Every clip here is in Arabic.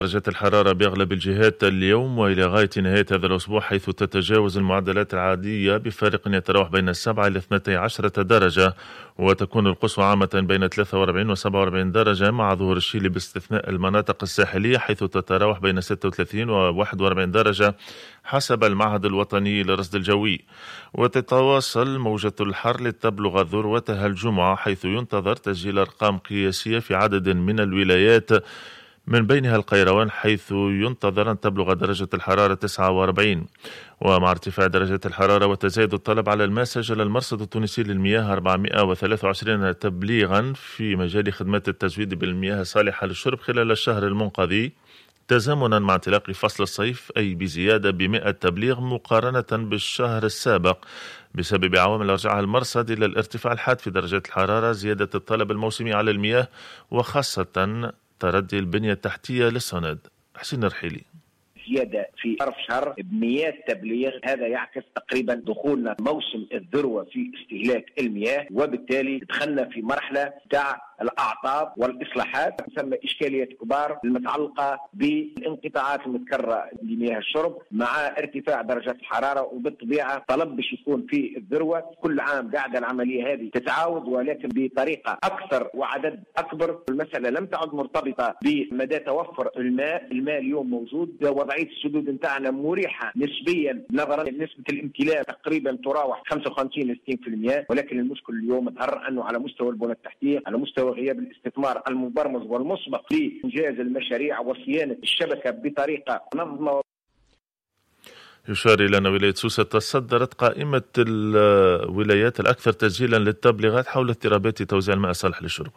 درجات الحرارة بأغلب الجهات اليوم وإلى غاية نهاية هذا الأسبوع، حيث تتجاوز المعدلات العادية بفارق يتراوح بين 7 إلى 12 درجة، وتكون القصوى عامة بين 43 و 47 درجة مع ظهور الشيل باستثناء المناطق الساحلية، حيث تتراوح بين 36 و 41 درجة حسب المعهد الوطني للرصد الجوي. وتتواصل موجة الحر لتبلغ ذروتها الجمعة، حيث ينتظر تسجيل أرقام قياسية في عدد من الولايات من بينها القيروان، حيث ينتظر أن تبلغ درجة الحرارة 49. ومع ارتفاع درجة الحرارة وتزايد الطلب على الماء، سجل المرصد التونسي للمياه 423 تبليغا في مجال خدمات التزويد بالمياه الصالحة للشرب خلال الشهر المنقضي، تزامنا مع انطلاق فصل الصيف، أي بزيادة ب100 تبليغ مقارنة بالشهر السابق، بسبب عوامل أرجعها المرصد إلى الارتفاع الحاد في درجات الحرارة، زيادة الطلب الموسمي على المياه، وخاصة تردي البنية التحتية للصند. حسين الرحيلي. زيادة في طرف شهر ب100 تبليغ، هذا يعكس تقريبا دخولنا موسم الذروة في استهلاك المياه، وبالتالي دخلنا في مرحلة تاع الأعطاب والإصلاحات. ثم إشكاليات كبار المتعلقة بالانقطاعات المتكررة لمياه الشرب مع ارتفاع درجات الحرارة، وبالطبيعة طلب باش يكون في الذروة. كل عام قاعدة العملية هذه تتعاود ولكن بطريقة أكثر وعدد أكبر. المسألة لم تعد مرتبطة بمدى توفر الماء اليوم موجود، وضعية السدود نتاعنا مريحة نسبيا نظرا لنسبة الامتلاء تقريبا تراوح 55 ل 60%، ولكن المشكل اليوم ظهر أنه على مستوى البنى التحتية، على مستوى غياب الاستثمار المبرمج والمسبق لإنجاز المشاريع وصيانة الشبكة بطريقة منظمة. يشار إلى أن ولاية سوسة تصدرت قائمة الولايات الأكثر تسجيلا للتبليغات حول اضطرابات توزيع الماء الصالح للشرب.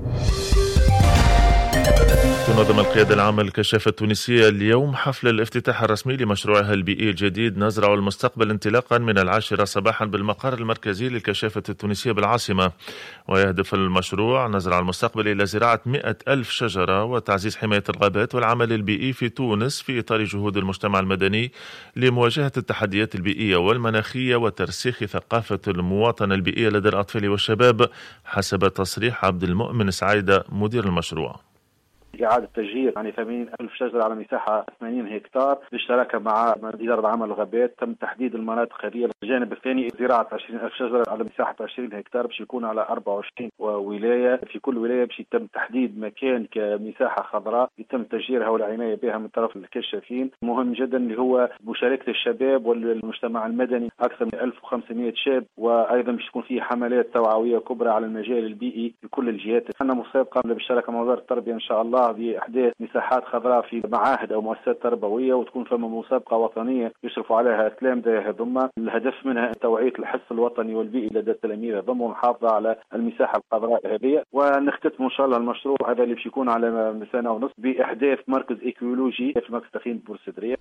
تنظم القيادة العامة للكشافة التونسية اليوم حفل الافتتاح الرسمي لمشروعها البيئي الجديد نزرع المستقبل، انطلاقا من 10 صباحا بالمقر المركزي للكشافة التونسية بالعاصمة. ويهدف المشروع نزرع المستقبل إلى زراعة 100,000 شجرة وتعزيز حماية الغابات والعمل البيئي في تونس في إطار جهود المجتمع المدني لمواجهة التحديات البيئية والمناخية وترسيخ ثقافة المواطنة البيئية لدى الأطفال والشباب، حسب تصريح عبد المؤمن سعيدة مدير المشروع. إعادة تشجير 80,000 شجرة على مساحة 80 هكتار بالشراكة مع إدارة عمل الغابات. تم تحديد المناطق هذه. الجانب الثاني زراعة 20,000 شجرة على مساحة 20 هكتار باش يكون على 24 ولاية. في كل ولاية باش يتم تحديد مكان كمساحة خضراء يتم تشجيرها والعناية بها من طرف الكشافين. مهم جدا اللي هو مشاركة الشباب والمجتمع المدني، أكثر من 1500 شاب، وأيضا باش تكون فيه حملات توعوية كبرى على المجال البيئي في كل الجهات. عندنا مسابقة بالشراكة مع وزارة التربية إن شاء الله بإحداث مساحات خضراء في معاهد أو مؤسسات تربوية، وتكون فما مسابقة وطنية يشرف عليها التلامذة هذوما. الهدف منها توعية الحس الوطني والبيئي لدى التلاميذ هذوما والمحافظة على المساحة الخضراء هذه. ونختتم إن شاء الله المشروع هذا اللي باش يكون على سنة ونصف بإحداث مركز إيكولوجي في مركز تخييم بورسدرية.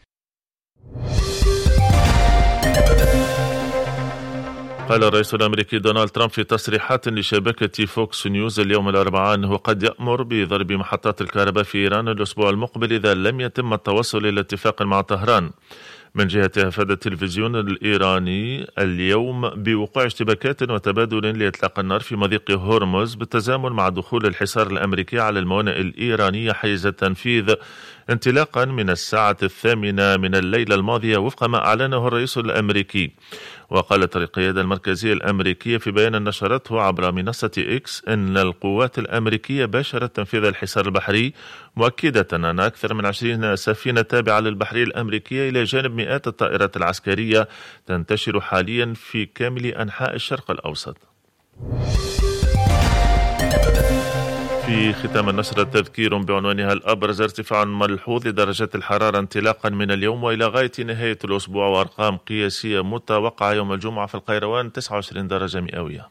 قال الرئيس الأمريكي دونالد ترامب في تصريحات لشبكة فوكس نيوز اليوم الأربعاء أنه قد يأمر بضرب محطات الكهرباء في إيران الأسبوع المقبل إذا لم يتم التوصل إلى اتفاق مع طهران. من جهته أفاد التلفزيون الإيراني اليوم بوقوع اشتباكات وتبادل لإطلاق النار في مضيق هرمز بالتزامن مع دخول الحصار الأمريكي على الموانئ الإيرانية حيز التنفيذ انطلاقا من الساعة 8 من الليلة الماضية، وفق ما أعلنه الرئيس الأمريكي. وقالت القيادة المركزية الأمريكية في بيان نشرته عبر منصة إكس أن القوات الأمريكية باشرت تنفيذ الحصار البحري، مؤكدة أن أكثر من 20 سفينة تابعة للبحرية الأمريكية إلى جانب مئات الطائرات العسكرية تنتشر حاليا في كامل أنحاء الشرق الأوسط. في ختام النشرة تذكير بعنوانها الأبرز: ارتفاع ملحوظ لدرجات الحرارة انطلاقا من اليوم وإلى غاية نهاية الأسبوع، وأرقام قياسية متوقعة يوم الجمعة في القيروان 29 درجة مئوية.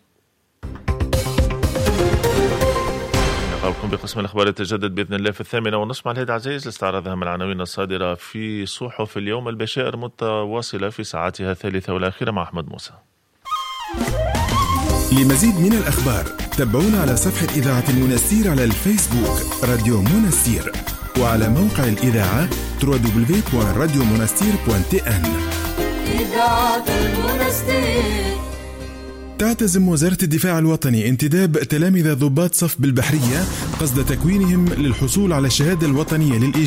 نلقاكم بقسم الأخبار يتجدد بإذن الله في 8:30 مع الهيد عزيز لاستعراض أهم العناوين الصادرة في صحف اليوم. البشائر متواصلة في ساعاتها الثالثة والأخيرة مع أحمد موسى. لمزيد من الأخبار تابعونا على صفحة إذاعة المنستير على الفيسبوك راديو منستير، وعلى موقع الإذاعة www.radiomonastir.tn. إذاعة المنستير. تعتزم وزارة الدفاع الوطني انتداب تلامذة ضباط صف بالبحرية قصد تكوينهم للحصول على الشهادة الوطنية